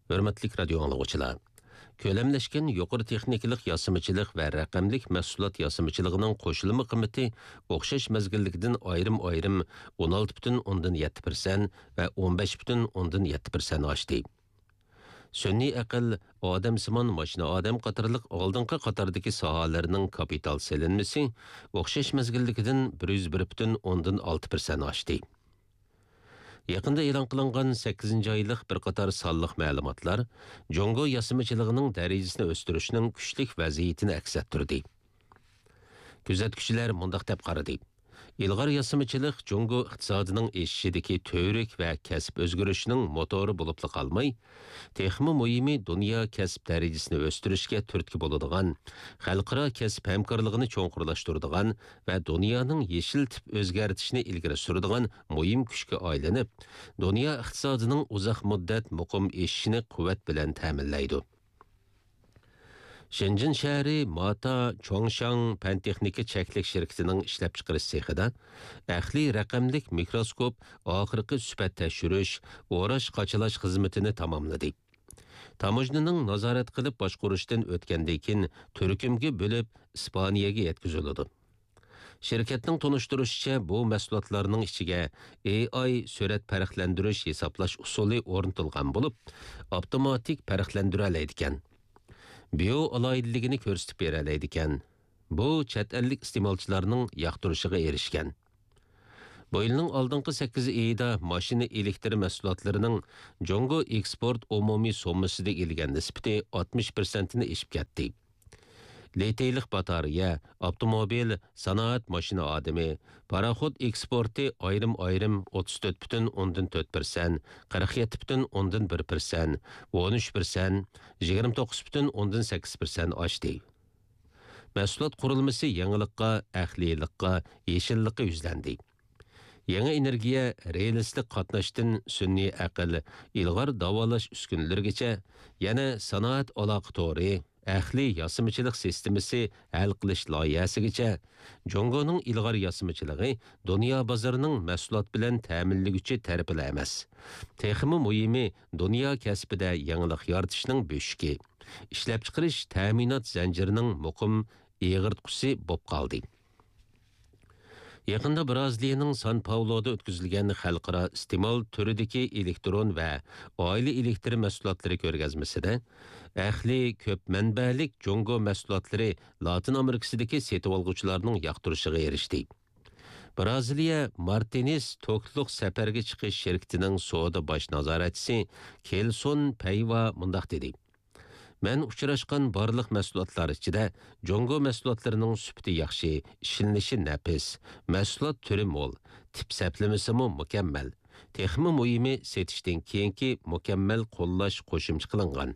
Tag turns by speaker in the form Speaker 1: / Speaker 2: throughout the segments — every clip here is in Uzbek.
Speaker 1: Hörmətli radio anlıqçılar, köləmləşkən yuqori texnikалық yasımçılıq və rəqəmlik məhsulat yasımçılığının qoşulma qiyməti oxşaş məzgillikdən ayrım-ayrım 16,7% və 15,7% aşdı. Sünni aql, odamsimon mashina odam qatorliq oldingi qatordagi sohalarning kapital selinmasi oxşash məzgillikdən 101,6% aşdı. Yaqında e'lon qilingan 8 oylik bir qator sonliq ma'lumotlar Jongo yasimachiligining darajasini o'stirishning kuchlik vaziyatini aks ettirdi. Kuzatuvchilar mundaq deb qaradi. İlg'or yasimachiliq Jongo iqtisodining o'sishidagi to'rik va kasb o'zgarishining motori bo'lib qolmay, texmi muhimi dunyo kasb darajasini o'stirishga turtki bo'ladigan, xalqaro kasb hamkorligini cho'nqurlashtiradigan va dunyoning yeshil tip o'zgartishini ilgari suradigan muhim kuchga aylanib, dunyo iqtisodining uzoq muddat muqim o'sishini quvvat bilan ta'minlaydi. Shenzhen shahri Mata Chongshan pan-texnika cheklik shirkatining ishlab chiqarish sexida ahli raqamlik mikroskop oxirgi sifat tekshirish, o'rash qochalash xizmatini tamomladi. Tamojnining nazorat qilib boshqarishdan o'tgandan keyin turkumga bo'lib Ispaniyaga yetkaziladi. Shirkatning tunishtirishicha, bu mahsulotlarning ichiga AI surat farqlantirish hisoblash usuli o'rnatilgan bo'lib, avtomatik farqlantira oladi ekan. Bio alaydiligini ko'rsatib beradi ekan. Bu chet ellik iste'molchilarning yoqtirishiga erishgan. Bu yilning oldingi 8 oyida mashina elektr mahsulotlarining Jongo eksport umumiy so'mmasida ilgan nisbati 60% ni oshib ketdi. Liteylik batareya, avtomobil, sanoat mashina odami, paraxod eksporti ayrim-ayrim 34,4%, 47,1%, 13%, 29,8% oshdi. Mahsulot qurilmasi yangilikqa, ahlilikqa, yeshillikqa yuzlandi. Yangi energiya, realistik qatnashdan sun'iy aql, ilg'or davolash uskunlarigacha, yana sanoat aloqa to'ri, ahli yasimchilik sistemasi hal qilish loyihasigacha Jongoning ilg'or yasimchiligi dunyo bozorining mahsulot bilan ta'minlaguvchi tarafila emas. Texmi muhimi dunyo kasbida yangilik yaratishning bo'shigi, ishlab chiqarish ta'minot zanjirining muqim eg'irtqusi bo'lib qoldi. Yaqında Braziliyaning San Pauloda o'tkazilgan xalqaro iste'mol turidagi elektron va oila elektr mahsulotlari ko'rgazmasida ahli ko'p manbalik Jongo mahsulotlari Latin Amerikasidagi setib olguvchilarning yoqtirishiga erishdi. Braziliya Martinez to'kliq safarga chiqish shirkatining savdo bosh nazoratchisi Kelson Payva mundaq dedi. Men uchrashgan barliq mahsulotlar ichida Jongo mahsulotlarining sifati yaxshi, ishilinishi nafis, mahsulot turi mo'l, tip saplamasi mukammal. Texmi muhimi setishdan keyingi mukammal qo'llash qo'shimcha qilingan.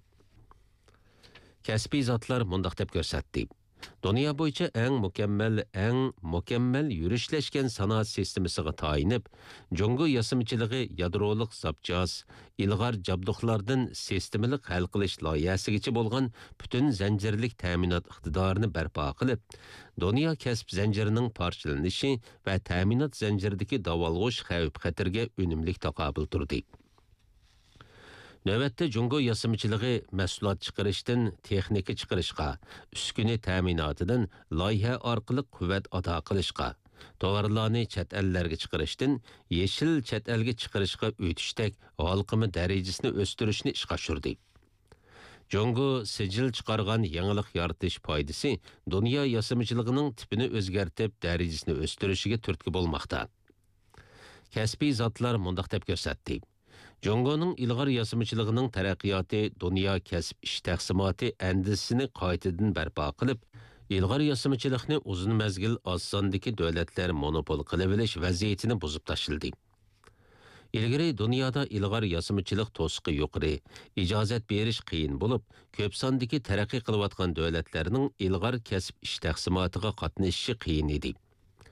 Speaker 1: Kasbiy zotlar mundaq deb ko'rsatdi. Dunyo bo'yicha eng mukammal yurishlashgan sanoat sistemasiga tayinib, Jongo yasimchiligi yadroliq zapchas, ilg'or jabduqlardan sistemalik hal qilish loyihasigacha bo'lgan butun zanjirlik ta'minot iqtidorini barpo qilib, dunyo kasb zanjirining parchalanishi va ta'minot zanjiridagi davolg'ish xavf-xatarga unumli taqobil turdi. Növbətdə Jongo yasimchiligi mahsulot chiqarishdan texnika chiqarishga, uskuna ta'minotidan loyiha orqali quvvat ato qilishga, tovarlarni chet ellarga chiqarishdan yeshil chet elga chiqarishga o'tishdek holqimi darajasini o'stirishni ishga tushirdi. Jongo sijil chiqargan yangilik yaratish foydasi dunyo yasimchiligining tipini o'zgartib darajasini o'stirishiga turtki bo'lmoqda. Kasbiy zotlar mundaq deb ko'rsatdi. Jongoning ilg'or yasimchiligining taraqqiyoti dunyo kasb ish taqsimoti andisini qaytadan barpo qilib, ilg'or yasimchilikni uzun mazgil oz sondagi davlatlar monopol qilib olish vaziyatini buzib tashildi. Ilgari dunyoda ilg'or yasimchilik to'siqi yuqori, ijozat berish qiyin bo'lib, ko'p sondagi taraqqiy qilayotgan davlatlarning ilg'or kasb ish taqsimotiga qatnashishi qiyin edi.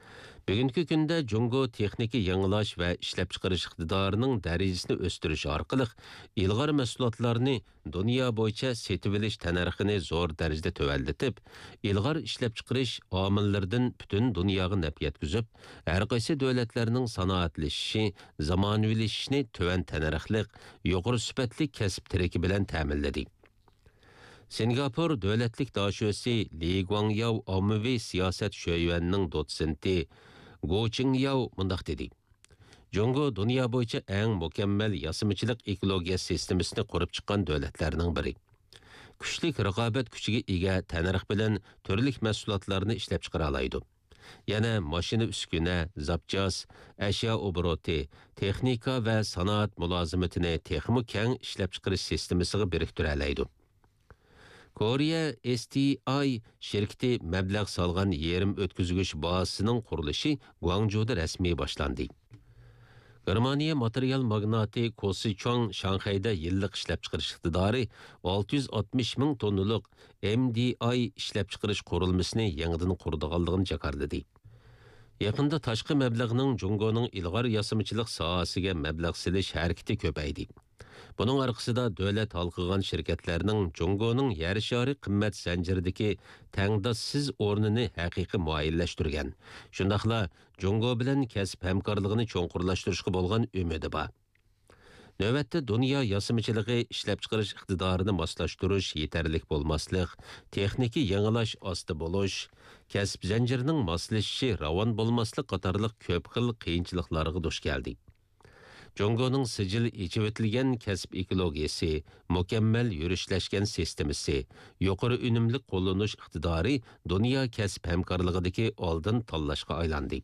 Speaker 1: Bugungi kunda Jungo texnika yangilash va ishlab chiqarish iqtidorining darajasini o'stirish orqali ilg'or mahsulotlarni dunyo bo'yicha setib olish tannarxini zo'r darajada tuvallatib, ilg'or ishlab chiqarish omillaridan butun dunyoga naf yetkazib, har qaysi davlatlarning sanoatlashishi, zamonaviylashishni tuvan tannarxliq, yuqori sifatli kasb tiriki bilan ta'minladi. Singapur davlatlik doshosi Li Guangyao ommaviy siyosat sho'yvanining dotsenti Go Qingyao mundaq dedi. Jungo dunyo bo'yicha eng mukammal yasimichilik ekologiya sistemasini qurib chiqqan davlatlarning biri. Kuchlik raqobat kuchiga ega tanarx bilan turli mahsulotlarni ishlab chiqara oladi. Yana mashina uskuna, zapchas, ashyo obroti, texnika va sanoat mulozimatini texmi keng ishlab chiqarish sistemasiga biriktira oladi. Koreya STI şirketi mablag' solgan yerim o'tkazgich bazasining qurilishi Guangzhouda rasmiy boshlandi. Germaniya material magnati Kosi Chong Shanxayda yillik ishlab chiqarish iqtidori 660 ming tonnalik MDI ishlab chiqarish qurilmasini yangidan qurdiganligini jakarladi. Yaqinda tashqi mablag'ning Jungoning ilg'or yasimichilik sohasiga mablag' silish harakati ko'paydi. Bunun arkasında davlat halkıgan şirketlerinin Jungo'nun yer şari qimmat zanjiridagi tangdossiz o'rnini haqiqiy muayyanlashtirgan. Shundaqla Jungo bilan kasb hamkorligini cho'nqurlashtirishga bo'lgan umidi bor. Navbatda dunyo yasimichiligi ishlab chiqarish iqtidorini moslashtirish yetarlik bo'lmaslik, texniki yangilash osti bo'lish, kasb zanjirining moslashishi ravon bo'lmaslik qatorliq ko'p xil qiyinchiliklarga duch keldi. Jungo'ning sijil ichivitilgan kasb ekologiyasi, mukammal yurishlashgan sistemasi, yuqori unumli qo'llanish iqtidori dunyo kasb hamkorligidagi oldin tanlashga aylandi.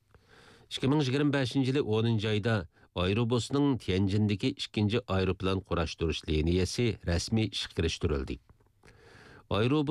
Speaker 1: 2025 yili 10 oyda Aerobusning Tianjindagi 2-aeroplan qurashtirish liniyasi rasmiy ishga kirishtirildi.